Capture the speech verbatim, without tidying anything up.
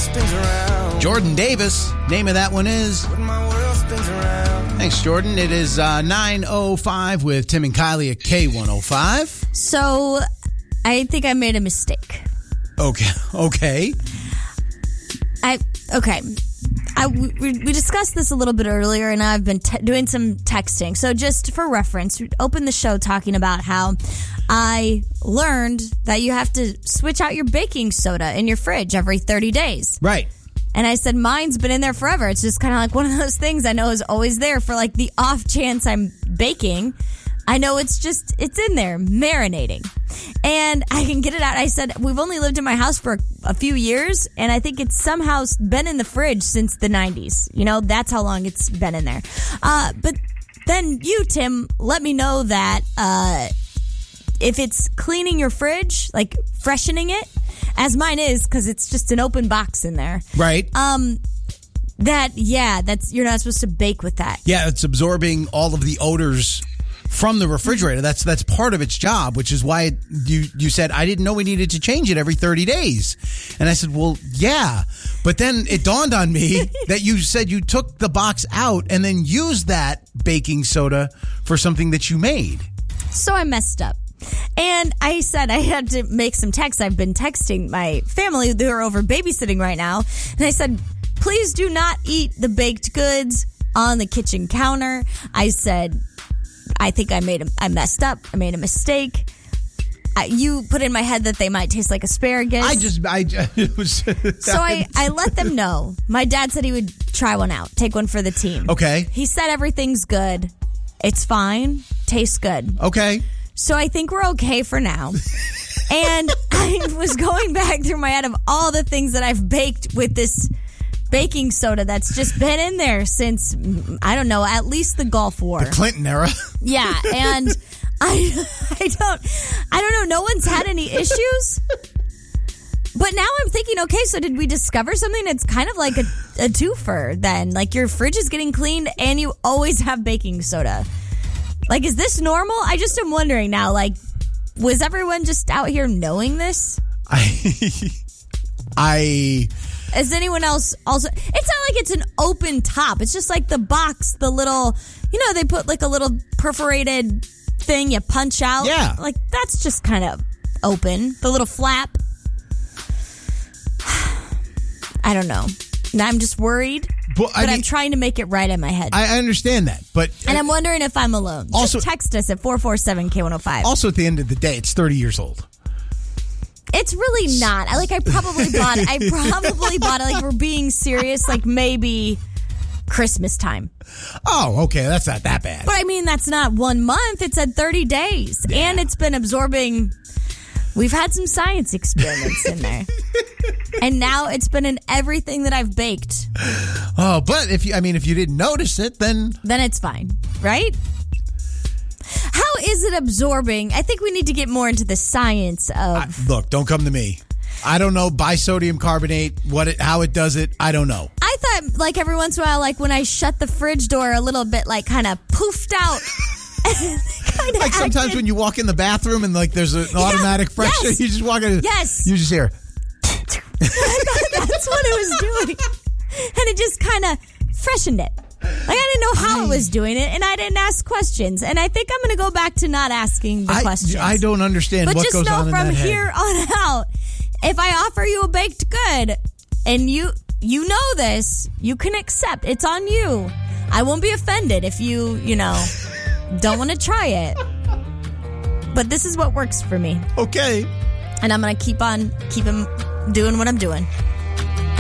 spins around. Jordan Davis, name of that one is. When my world spins around. Thanks, Jordan. It is uh, nine oh five with Tim and Kylie at K one oh five. So, I think I made a mistake. Okay. Okay. I okay. I we, we discussed this a little bit earlier, and I've been te- doing some texting. So, just for reference, we opened the show talking about how I learned that you have to switch out your baking soda in your fridge every thirty days. Right. And I said, mine's been in there forever. It's just kind of like one of those things I know is always there for like the off chance I'm baking. I know it's just, it's in there marinating and I can get it out. I said, we've only lived in my house for a few years and I think it's somehow been in the fridge since the nineties. You know, that's how long it's been in there. Uh, but then you, Tim, let me know that, uh, if it's cleaning your fridge, like freshening it, as mine is, because it's just an open box in there. Right. Um, that, yeah, that's, you're not supposed to bake with that. Yeah, it's absorbing all of the odors from the refrigerator. That's that's part of its job, which is why it, you you said, I didn't know we needed to change it every thirty days. And I said, well, yeah. But then it dawned on me that you said you took the box out and then used that baking soda for something that you made. So I messed up. And I said I had to make some texts. I've been texting my family who are over babysitting right now. And I said, please do not eat the baked goods on the kitchen counter. I said, I think I made a, I messed up. I made a mistake. I, you put in my head that they might taste like asparagus. I just, I it was. So I, I let them know. My dad said he would try one out, take one for the team. Okay. He said everything's good. It's fine. Tastes good. Okay. So I think we're okay for now. And I was going back through my head of all the things that I've baked with this baking soda that's just been in there since, I don't know, at least the Gulf War. The Clinton era. Yeah, and I I don't I don't know, no one's had any issues. But now I'm thinking, okay, so did we discover something that's kind of like a, a twofer then? Like your fridge is getting cleaned and you always have baking soda. Like, is this normal? I just am wondering now, like, was everyone just out here knowing this? I, I, Is anyone else also? It's not like it's an open top. It's just like the box, the little, you know, they put like a little perforated thing you punch out. Yeah. Like, that's just kind of open. The little flap. I don't know. Now I'm just worried. But, I but mean, I'm trying to make it right in my head. I understand that, but and I'm wondering if I'm alone. Also, just text us at four four seven K one oh five. Also, at the end of the day, it's thirty years old. It's really not. I like. I probably bought it. I probably bought it. Like, we're being serious. Like, maybe Christmas time. Oh, okay. That's not that bad. But I mean, that's not one month. It's at thirty days, Yeah. and it's been absorbing. We've had some science experiments in there. And now it's been in everything that I've baked. Oh, but if you, I mean, if you didn't notice it, then... Then it's fine, right? How is it absorbing? I think we need to get more into the science of... I, look, don't come to me. I don't know bisodium carbonate, what it, how it does it. I don't know. I thought, like, every once in a while, like, when I shut the fridge door a little bit, like, kind of poofed out... Like sometimes when you walk in the bathroom and like there's an automatic yeah, freshener, yes, you just walk in. Yes. You just hear. That's what it was doing. And it just kind of freshened it. Like, I didn't know how I, it was doing it, and I didn't ask questions. And I think I'm going to go back to not asking the I, questions. I don't understand but what goes on in that But just know from head. here on out, if I offer you a baked good, and you you know this, you can accept. It's on you. I won't be offended if you, you know... don't want to try it. But this is what works for me. Okay. And I'm going to keep on keep him doing what I'm doing.